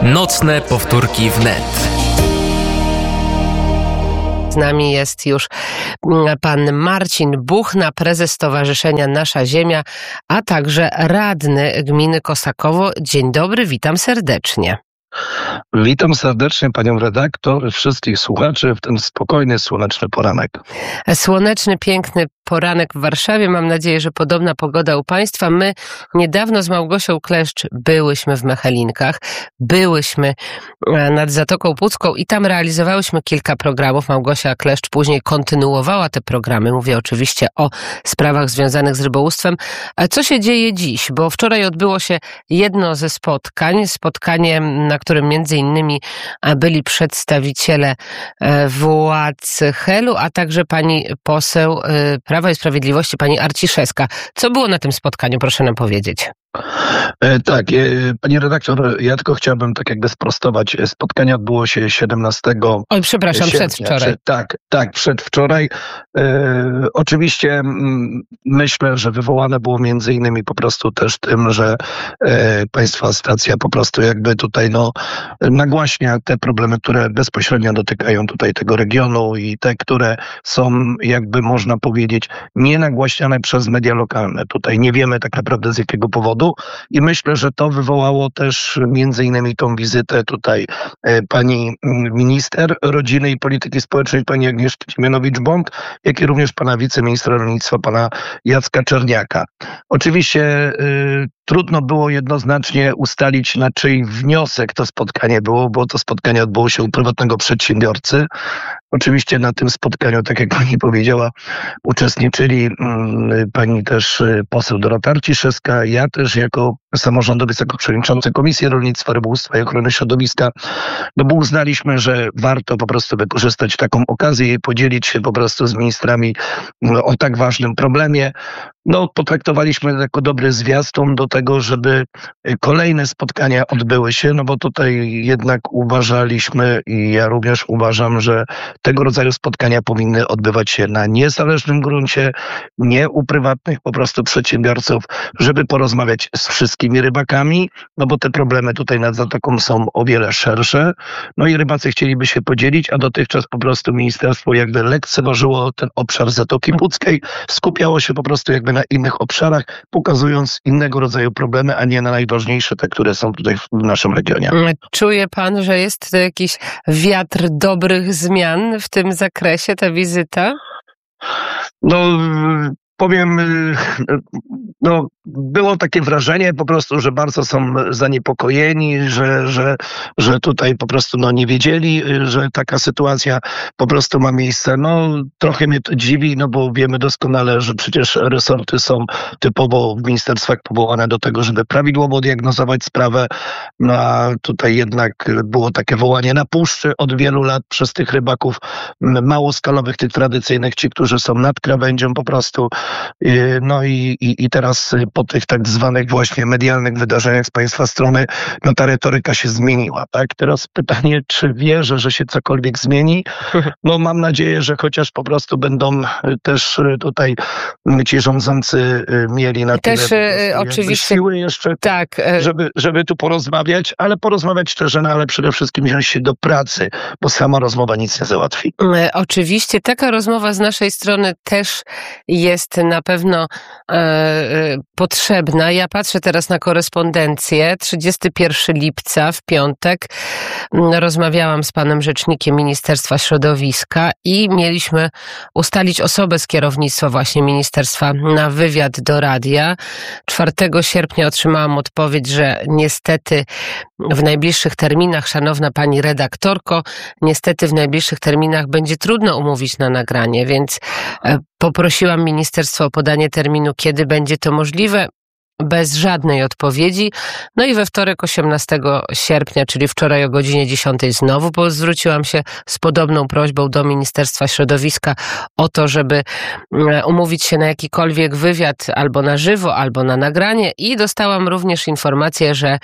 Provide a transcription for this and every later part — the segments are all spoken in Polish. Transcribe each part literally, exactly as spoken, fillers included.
Nocne powtórki wnet. Z nami jest już pan Marcin Buchna, prezes Stowarzyszenia Nasza Ziemia, a także radny gminy Kosakowo. Dzień dobry, witam serdecznie. Witam serdecznie panią redaktor, wszystkich słuchaczy w ten spokojny, słoneczny poranek. Słoneczny, piękny poranek w Warszawie. Mam nadzieję, że podobna pogoda u państwa. My niedawno z Małgosią Kleszcz byłyśmy w Mechelinkach, byłyśmy nad Zatoką Pucką i tam realizowałyśmy kilka programów. Małgosia Kleszcz później kontynuowała te programy. Mówię oczywiście o sprawach związanych z rybołówstwem. A co się dzieje dziś? Bo wczoraj odbyło się jedno ze spotkań, spotkanie, na którym między innymi byli przedstawiciele władz Helu, a także pani poseł Prawa i Sprawiedliwości, pani Arciszewska. Co było na tym spotkaniu, proszę nam powiedzieć? E, tak, e, pani redaktor, ja tylko chciałbym tak jakby sprostować. Spotkanie odbyło się siedemnastego Oj, przepraszam, sierpnia, przedwczoraj. Czy, tak, tak, przedwczoraj. E, oczywiście m, myślę, że wywołane było między innymi po prostu też tym, że e, państwa stacja po prostu jakby tutaj no nagłaśnia te problemy, które bezpośrednio dotykają tutaj tego regionu i te, które są jakby można powiedzieć nie nagłaśniane przez media lokalne. Tutaj nie wiemy tak naprawdę z jakiego powodu. I myślę, że to wywołało też między innymi tą wizytę tutaj e, pani minister rodziny i polityki społecznej, pani Agnieszki Dziemianowicz-Bąk, jak i również pana wiceministra rolnictwa, pana Jacka Czerniaka. Oczywiście y, trudno było jednoznacznie ustalić, na czyj wniosek to spotkanie było, bo to spotkanie odbyło się u prywatnego przedsiębiorcy. Oczywiście na tym spotkaniu, tak jak pani powiedziała, uczestniczyli mm, pani też poseł Dorota Arciszewska, ja też jako samorządowiec, jako przewodniczący Komisji Rolnictwa, Rybołówstwa i Ochrony Środowiska, no bo uznaliśmy, że warto po prostu wykorzystać taką okazję i podzielić się po prostu z ministrami no, o tak ważnym problemie. No, potraktowaliśmy jako dobry zwiastun do tego, żeby kolejne spotkania odbyły się, no bo tutaj jednak uważaliśmy i ja również uważam, że tego rodzaju spotkania powinny odbywać się na niezależnym gruncie, nie u prywatnych po prostu przedsiębiorców, żeby porozmawiać z wszystkimi rybakami, no bo te problemy tutaj nad Zatoką są o wiele szersze, no i rybacy chcieliby się podzielić, a dotychczas po prostu ministerstwo jakby lekceważyło ten obszar Zatoki Puckiej, skupiało się po prostu jakby na innych obszarach, pokazując innego rodzaju problemy, a nie na najważniejsze, te, które są tutaj w naszym regionie. Czuje pan, że jest to jakiś wiatr dobrych zmian w tym zakresie, ta wizyta? No, powiem, no, było takie wrażenie po prostu, że bardzo są zaniepokojeni, że, że, że tutaj po prostu no, nie wiedzieli, że taka sytuacja po prostu ma miejsce. No, trochę mnie to dziwi, no bo wiemy doskonale, że przecież resorty są typowo w ministerstwach powołane do tego, żeby prawidłowo diagnozować sprawę. No a tutaj jednak było takie wołanie na puszczy od wielu lat przez tych rybaków małoskalowych, tych tradycyjnych, ci, którzy są nad krawędzią po prostu. No i, i, i teraz po tych tak zwanych właśnie medialnych wydarzeniach z państwa strony, no ta retoryka się zmieniła, tak? Teraz pytanie, czy wierzę, że się cokolwiek zmieni? No mam nadzieję, że chociaż po prostu będą też tutaj ci rządzący mieli na też, tyle oczywiście siły jeszcze, tak, żeby, żeby tu porozmawiać, ale porozmawiać szczerze, no ale przede wszystkim wziąć się do pracy, bo sama rozmowa nic nie załatwi. Oczywiście taka rozmowa z naszej strony też jest na pewno e, potrzebna. Ja patrzę teraz na korespondencję. trzydziestego pierwszego lipca w piątek rozmawiałam z panem rzecznikiem Ministerstwa Środowiska i mieliśmy ustalić osobę z kierownictwa właśnie ministerstwa na wywiad do radia. czwartego sierpnia otrzymałam odpowiedź, że niestety w najbliższych terminach, szanowna pani redaktorko, niestety w najbliższych terminach będzie trudno umówić na nagranie, więc poprosiłam ministerstwo o podanie terminu, kiedy będzie to możliwe. Bez żadnej odpowiedzi. No i we wtorek osiemnastego sierpnia, czyli wczoraj o godzinie dziesiątej znowu zwróciłam się z podobną prośbą do Ministerstwa Środowiska o to, żeby umówić się na jakikolwiek wywiad albo na żywo, albo na nagranie i dostałam również informację, że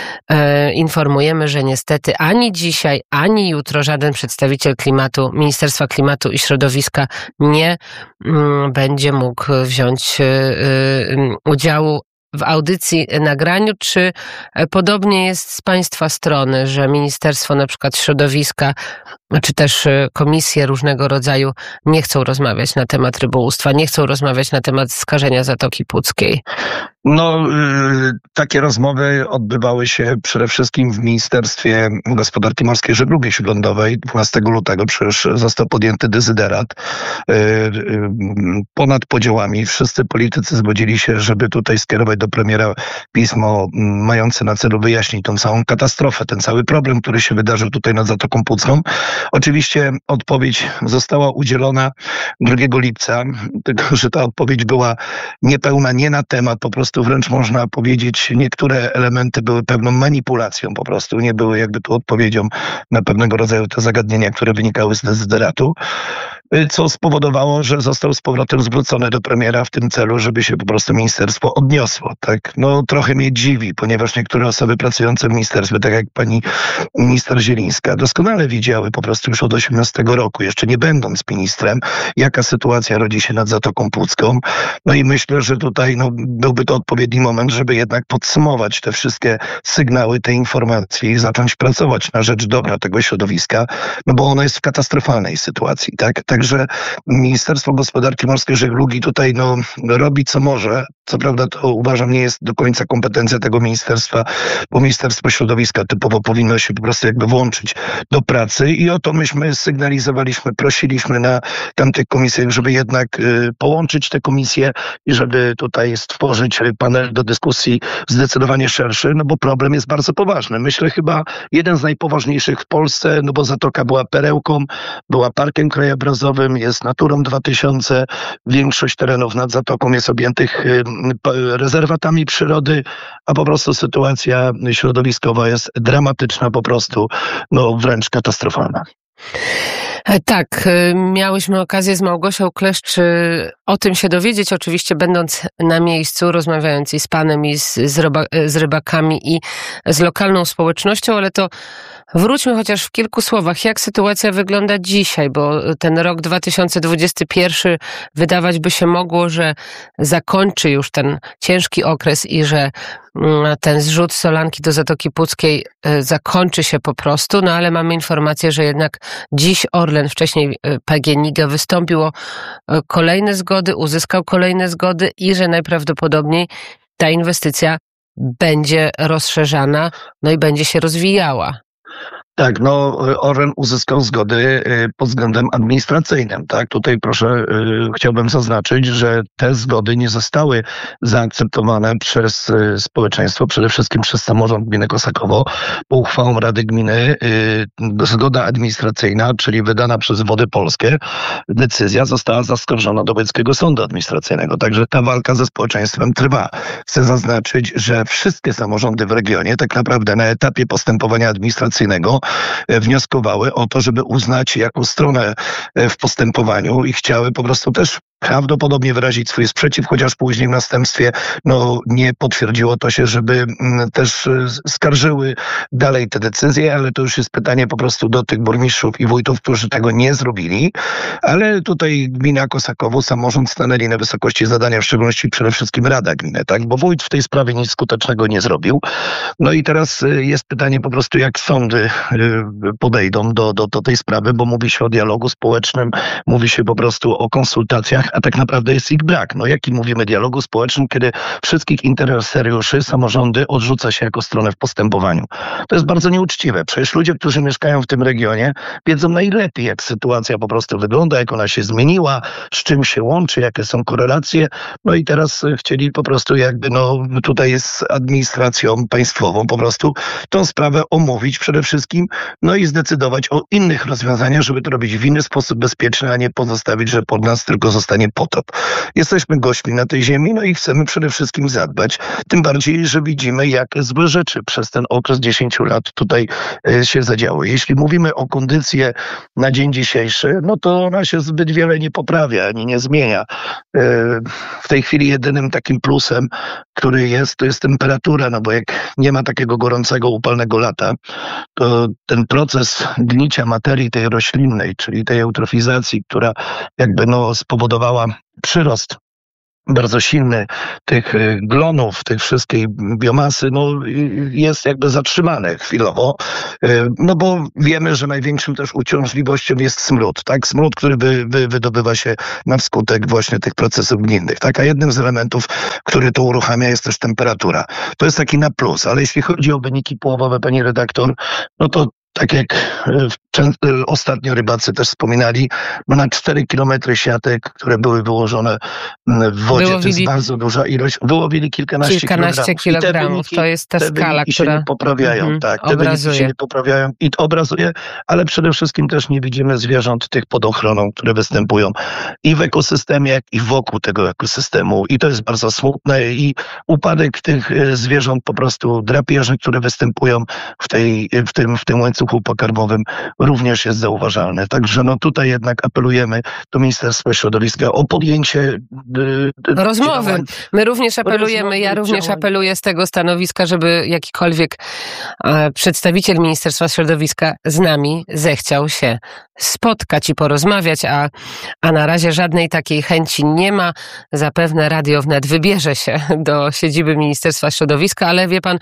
e, informujemy, że niestety ani dzisiaj, ani jutro żaden przedstawiciel klimatu, Ministerstwa Klimatu i Środowiska nie m, będzie mógł wziąć e, udziału w audycji nagraniu. Czy podobnie jest z Państwa strony, że Ministerstwo na przykład Środowiska, czy też komisje różnego rodzaju nie chcą rozmawiać na temat rybołówstwa, nie chcą rozmawiać na temat skażenia Zatoki Puckiej? No, y, takie rozmowy odbywały się przede wszystkim w Ministerstwie Gospodarki Morskiej i Żeglugi Śródlądowej. dwunastego lutego przecież został podjęty dezyderat. Y, y, ponad podziałami wszyscy politycy zgodzili się, żeby tutaj skierować do premiera pismo mające na celu wyjaśnić tą całą katastrofę, ten cały problem, który się wydarzył tutaj nad Zatoką Pucką. Oczywiście odpowiedź została udzielona drugiego lipca, tylko że ta odpowiedź była niepełna, nie na temat, po prostu wręcz można powiedzieć, niektóre elementy były pewną manipulacją po prostu, nie były jakby tu odpowiedzią na pewnego rodzaju te zagadnienia, które wynikały z dezyderatu, co spowodowało, że został z powrotem zwrócony do premiera w tym celu, żeby się po prostu ministerstwo odniosło. Tak? No trochę mnie dziwi, ponieważ niektóre osoby pracujące w ministerstwie, tak jak pani minister Zielińska, doskonale widziały po prostu już od osiemnastego roku, jeszcze nie będąc ministrem, jaka sytuacja rodzi się nad Zatoką Pucką. No i myślę, że tutaj no, byłby to odpowiedni moment, żeby jednak podsumować te wszystkie sygnały, te informacje i zacząć pracować na rzecz dobra tego środowiska, no bo ono jest w katastrofalnej sytuacji. Tak? Także Ministerstwo Gospodarki Morskiej i Żeglugi tutaj no, robi co może. Co prawda to uważam nie jest do końca kompetencja tego ministerstwa, bo Ministerstwo Środowiska typowo powinno się po prostu jakby włączyć do pracy i o to myśmy sygnalizowaliśmy, prosiliśmy na tamtych komisjach, żeby jednak y, połączyć te komisje i żeby tutaj stworzyć panel do dyskusji zdecydowanie szerszy, no bo problem jest bardzo poważny. Myślę chyba jeden z najpoważniejszych w Polsce, no bo Zatoka była perełką, była parkiem krajobrazowym, jest Naturą dwa tysiące, większość terenów nad Zatoką jest objętych y, rezerwatami przyrody, a po prostu sytuacja środowiskowa jest dramatyczna, po prostu no wręcz katastrofalna. Tak, miałyśmy okazję z Małgosią Kleszcz o tym się dowiedzieć, oczywiście będąc na miejscu, rozmawiając i z panem, i z, z, ryba, z rybakami, i z lokalną społecznością, ale to wróćmy chociaż w kilku słowach, jak sytuacja wygląda dzisiaj, bo ten rok dwa tysiące dwudziesty pierwszy wydawać by się mogło, że zakończy już ten ciężki okres i że ten zrzut solanki do Zatoki Puckiej zakończy się po prostu, no ale mamy informację, że jednak dziś Orlen, wcześniej P G N I G, wystąpił o kolejne zgody, uzyskał kolejne zgody i że najprawdopodobniej ta inwestycja będzie rozszerzana, no i będzie się rozwijała. Tak, no Orlen uzyskał zgody pod względem administracyjnym, tak? Tutaj proszę, chciałbym zaznaczyć, że te zgody nie zostały zaakceptowane przez społeczeństwo, przede wszystkim przez samorząd gminy Kosakowo. Po uchwałom Rady Gminy zgoda administracyjna, czyli wydana przez Wody Polskie, decyzja została zaskarżona do Wojewódzkiego Sądu Administracyjnego. Także ta walka ze społeczeństwem trwa. Chcę zaznaczyć, że wszystkie samorządy w regionie tak naprawdę na etapie postępowania administracyjnego wnioskowały o to, żeby uznać jako stronę w postępowaniu i chciały po prostu też prawdopodobnie wyrazić swój sprzeciw, chociaż później w następstwie no, nie potwierdziło to się, żeby m, też skarżyły dalej te decyzje, ale to już jest pytanie po prostu do tych burmistrzów i wójtów, którzy tego nie zrobili, ale tutaj gmina Kosakowo, samorząd stanęli na wysokości zadania, w szczególności przede wszystkim Rada Gminy, tak, bo wójt w tej sprawie nic skutecznego nie zrobił. No i teraz jest pytanie po prostu, jak sądy podejdą do, do, do tej sprawy, bo mówi się o dialogu społecznym, mówi się po prostu o konsultacjach, a tak naprawdę jest ich brak. No jaki mówimy dialogu społecznym, kiedy wszystkich interesariuszy, samorządy odrzuca się jako stronę w postępowaniu. To jest bardzo nieuczciwe. Przecież ludzie, którzy mieszkają w tym regionie, wiedzą najlepiej, jak sytuacja po prostu wygląda, jak ona się zmieniła, z czym się łączy, jakie są korelacje. No i teraz chcieli po prostu jakby, no tutaj jest z administracją państwową po prostu tą sprawę omówić przede wszystkim, no i zdecydować o innych rozwiązaniach, żeby to robić w inny sposób bezpieczny, a nie pozostawić, że pod nas tylko zostanie potop. Jesteśmy gośćmi na tej ziemi, no i chcemy przede wszystkim zadbać. Tym bardziej, że widzimy, jak złe rzeczy przez ten okres dziesięciu lat tutaj się zadziały. Jeśli mówimy o kondycję na dzień dzisiejszy, no to ona się zbyt wiele nie poprawia, ani nie zmienia. W tej chwili jedynym takim plusem, który jest, to jest temperatura, no bo jak nie ma takiego gorącego, upalnego lata, to ten proces gnicia materii tej roślinnej, czyli tej eutrofizacji, która jakby no spowodowała przyrost bardzo silny tych glonów, tych wszystkiej biomasy, no jest jakby zatrzymane chwilowo, no bo wiemy, że największym też uciążliwością jest smród, tak? Smród, który wy, wy, wydobywa się na wskutek właśnie tych procesów gminnych, tak? A jednym z elementów, który to uruchamia, jest też temperatura. To jest taki na plus, ale jeśli chodzi o wyniki połowowe, pani redaktor, no to tak jak ostatnio rybacy też wspominali, no na cztery kilometry siatek, które były wyłożone w wodzie, wyłowili, to jest bardzo duża ilość. Wyłowili kilkanaście, kilkanaście kilogramów. kilogramów. Wyniki, to jest ta te skala, która się nie poprawiają. Mm-hmm, tak, te obrazuje. wyniki się nie poprawiają i to obrazuje, ale przede wszystkim też nie widzimy zwierząt tych pod ochroną, które występują i w ekosystemie, jak i wokół tego ekosystemu. I to jest bardzo smutne i upadek tych zwierząt po prostu drapieży, które występują w, tej, w, tym, w tym łańcuchu pokarmowym, również jest zauważalne. Także no tutaj jednak apelujemy do Ministerstwa Środowiska o podjęcie yy, rozmowy. Działań. My również apelujemy, rozmowy, ja również działań. apeluję z tego stanowiska, żeby jakikolwiek e, przedstawiciel Ministerstwa Środowiska z nami zechciał się spotkać i porozmawiać, a, a na razie żadnej takiej chęci nie ma. Zapewne Radio Wnet wybierze się do siedziby Ministerstwa Środowiska, ale wie pan,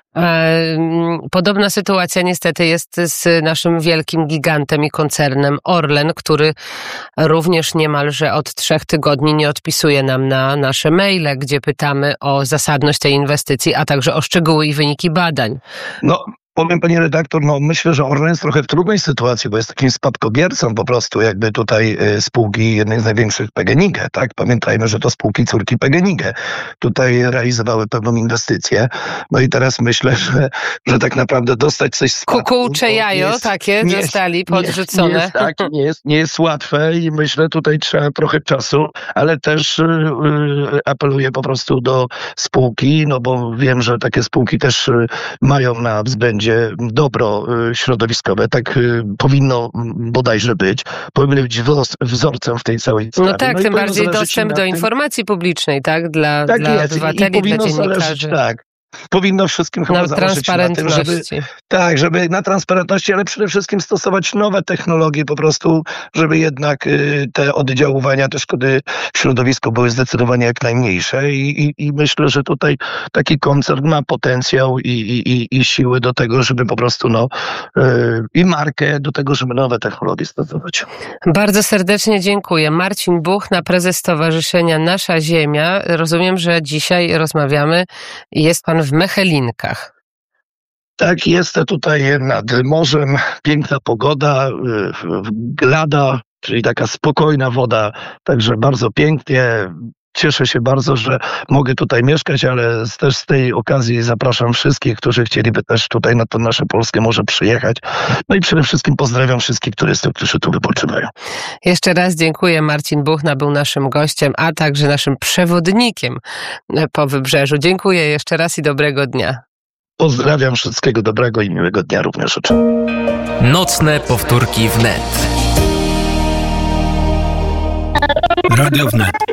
podobna sytuacja niestety jest z naszym wielkim gigantem i koncernem Orlen, który również niemalże od trzech tygodni nie odpisuje nam na nasze maile, gdzie pytamy o zasadność tej inwestycji, a także o szczegóły i wyniki badań. No. Powiem, pani redaktor, no myślę, że Orlen jest trochę w trudnej sytuacji, bo jest takim spadkobiercą po prostu jakby tutaj y, spółki jednej z największych P G N I G, tak? Pamiętajmy, że to spółki córki P G N I G tutaj realizowały pewną inwestycję. No i teraz myślę, że, że tak naprawdę dostać coś z spadku, Kukułcze jajo jest, takie nie zostali jest, podrzucone. Nie jest, tak, nie jest, nie jest łatwe i myślę, tutaj trzeba trochę czasu, ale też y, y, apeluję po prostu do spółki, no bo wiem, że takie spółki też y, mają na względzie dobro środowiskowe, tak powinno bodajże być. Powinny być wzorcem w tej całej sprawie. No tak, no tym bardziej dostęp do informacji publicznej, tak? Dla, tak dla jest. obywateli, I, i dla dziennikarzy. Zależeć, tak. Powinno wszystkim chyba zależeć na tym, żeby, tak, żeby na transparentności, ale przede wszystkim stosować nowe technologie po prostu, żeby jednak y, te oddziaływania, te szkody w środowisku były zdecydowanie jak najmniejsze i, i, i myślę, że tutaj taki koncern ma potencjał i, i, i, i siły do tego, żeby po prostu no y, i markę do tego, żeby nowe technologie stosować. Bardzo serdecznie dziękuję. Marcin Buchna, prezes Stowarzyszenia Nasza Ziemia. Rozumiem, że dzisiaj rozmawiamy. Jest pan w Mechelinkach. Tak, jestem tutaj nad morzem, piękna pogoda, glada, czyli taka spokojna woda, także bardzo pięknie. Cieszę się bardzo, że mogę tutaj mieszkać, ale też z tej okazji zapraszam wszystkich, którzy chcieliby też tutaj na to nasze polskie morze przyjechać. No i przede wszystkim pozdrawiam wszystkich turystów, którzy tu wypoczywają. Jeszcze raz dziękuję. Marcin Buchna był naszym gościem, a także naszym przewodnikiem po Wybrzeżu. Dziękuję jeszcze raz i dobrego dnia. Pozdrawiam, wszystkiego dobrego i miłego dnia również życzę. Nocne powtórki wnet. Radio Wnet.